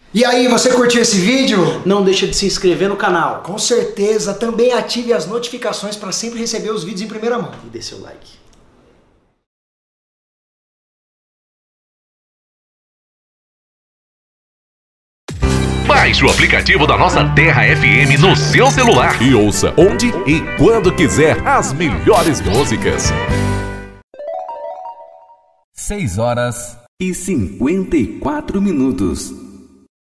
E aí, você curtiu esse vídeo? Não deixa de se inscrever no canal. Com certeza, também ative as notificações para sempre receber os vídeos em primeira mão. E dê seu like. Baixe o aplicativo da nossa Terra FM no seu celular e ouça onde e quando quiser as melhores músicas. 6 horas e 54 minutos.